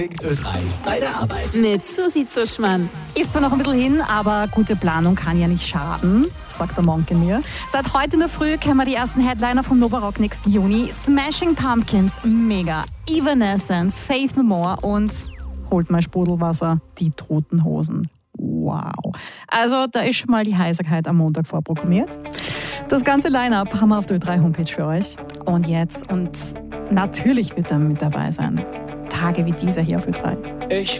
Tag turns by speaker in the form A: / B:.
A: Ö3 bei der Arbeit.
B: Mit Susi Zuschmann.
C: Ist zwar noch ein bisschen hin, aber gute Planung kann ja nicht schaden, sagt der Monk in mir. Seit heute in der Früh kennen wir die ersten Headliner vom Nova Rock nächsten Juni. Smashing Pumpkins, mega. Evanescence, Faith No More und holt mal Sprudelwasser, die Toten Hosen. Wow. Also da ist schon mal die Heiserkeit am Montag vorprogrammiert. Das ganze Line-Up haben wir auf der Ö3-Homepage für euch. Und jetzt, und natürlich wird er mit dabei sein, Tage wie dieser hier auf Ö3.
A: Ich